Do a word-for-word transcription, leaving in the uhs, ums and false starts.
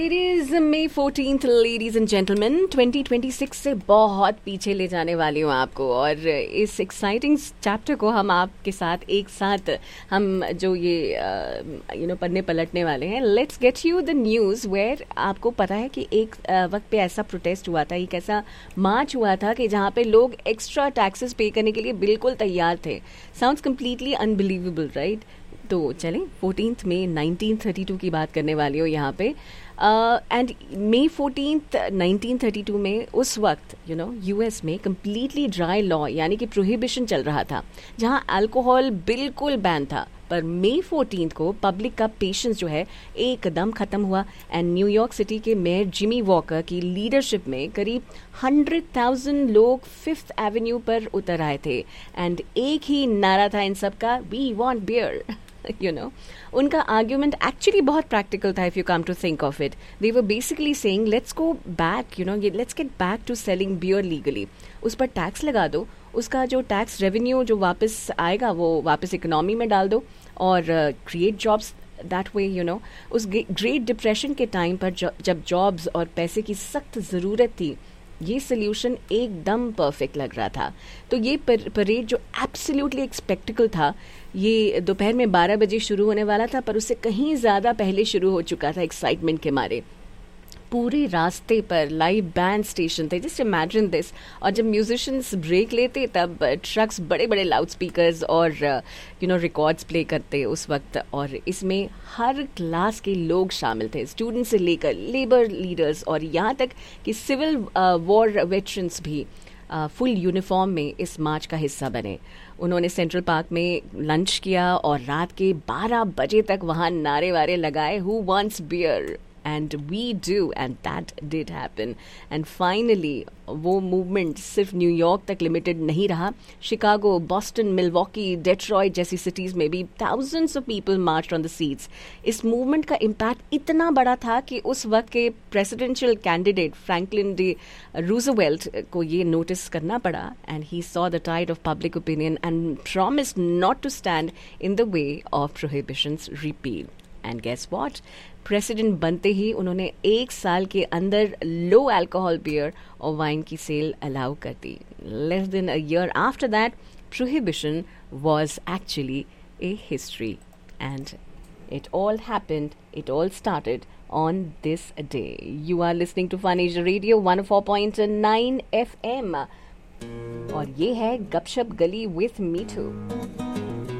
It is May fourteenth, ladies and gentlemen. twenty twenty-six से बहुत पीछे ले जाने वाली हूँ आपको, और इस एक्साइटिंग चैप्टर को हम आपके साथ एक साथ हम जो ये यू नो पन्ने पलटने वाले हैं. Let's get you the news where आपको पता है कि एक uh, वक्त पे ऐसा प्रोटेस्ट हुआ था, एक ऐसा मार्च हुआ था कि जहाँ पे लोग एक्स्ट्रा टैक्सेस पे करने के लिए बिल्कुल तैयार थे. Sounds completely unbelievable, right? तो चलें, फोर्टीन्थ में नाइनटीन थर्टी टू की बात करने वाली हो यहाँ पे. And may fourteenth nineteen thirty two में उस वक्त यू नो यूएस में कम्प्लीटली ड्राई लॉ यानी कि प्रोहिबिशन चल रहा था, जहाँ अल्कोहल बिल्कुल बैन था. पर मे फोर्टीन्थ को पब्लिक का पेशेंस जो है एकदम ख़त्म हुआ, एंड न्यूयॉर्क सिटी के मेयर जिमी वॉकर की लीडरशिप में करीब हंड्रेड थाउजेंड लोग फिफ्थ एवेन्यू पर उतर आए थे. एंड एक ही नारा था इन सब का, we want beer. You know, उनका आर्ग्यूमेंट एक्चुअली बहुत प्रैक्टिकल था. If you come to think of it, they were basically saying let's go back, you know, let's get back to selling beer legally. उस पर tax लगा दो, उसका जो tax revenue जो वापस आएगा वो वापस इकोनॉमी में डाल दो, और create jobs that way. You know, उस ग्रेट डिप्रेशन के टाइम पर जब जॉब्स और पैसे की सख्त ज़रूरत थी, ये सोल्यूशन एकदम परफेक्ट लग रहा था. तो ये परेड जो एब्सोल्युटली एक स्पेक्टिकल था, ये दोपहर में बारह बजे शुरू होने वाला था, पर उससे कहीं ज़्यादा पहले शुरू हो चुका था एक्साइटमेंट के मारे. पूरे रास्ते पर लाइव बैंड स्टेशन थे, जस्ट इमेजिन दिस. और जब म्यूजिशियंस ब्रेक लेते तब ट्रक्स बड़े बड़े लाउड स्पीकर्स और यू नो रिकॉर्ड्स प्ले करते उस वक्त. और इसमें हर क्लास के लोग शामिल थे, स्टूडेंट से लेकर लेबर लीडर्स और यहाँ तक कि सिविल वॉर वेटरन्स भी फुल uh, यूनिफॉर्म में इस मार्च का हिस्सा बने. उन्होंने सेंट्रल पार्क में लंच किया और रात के बारह बजे तक वहाँ नारे वारे लगाए, who wants beer and we do, and that did happen. And finally वो मूवमेंट सिर्फ न्यूयॉर्क तक लिमिटेड नहीं रहा. शिकागो, बॉस्टन, मिलवॉकी, डेट्रॉयट जैसी सिटीज़ में भी thousands of people marched on the seats. इस मूवमेंट का इम्पैक्ट इतना बड़ा था कि उस वक्त के presidential candidate Franklin D Roosevelt को ये नोटिस करना पड़ा, and he saw the Tide of public opinion and promised not to stand in the way of prohibitions repeal. And guess what, president बनते ही उन्होंने एक साल के अंदर लो अल्कोहल बियर और वाइन की सेल अलाउ कर दी. Less than a year after that, prohibition was actually A history, and it all happened, it all started on this day. You are listening to Fun Asia Radio one oh four point nine F M, और ये है गपशप गली with मीठू.